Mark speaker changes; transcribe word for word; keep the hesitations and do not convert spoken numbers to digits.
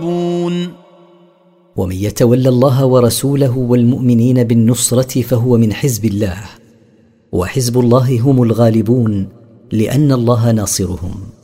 Speaker 1: ومن يتولى الله ورسوله والمؤمنين بالنصرة فهو من حزب الله، وحزب الله هم الغالبون، لأن الله ناصرهم.